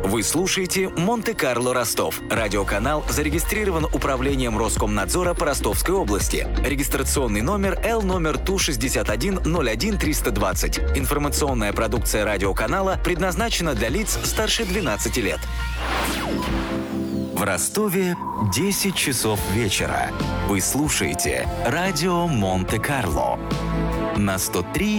Вы слушаете «Монте-Карло Ростов». Радиоканал зарегистрирован Управлением Роскомнадзора по Ростовской области. Регистрационный номер Л ТУ 6101320. Информационная продукция радиоканала предназначена для лиц старше 12 лет. В Ростове 10 часов вечера. Вы слушаете радио Монте-Карло на 103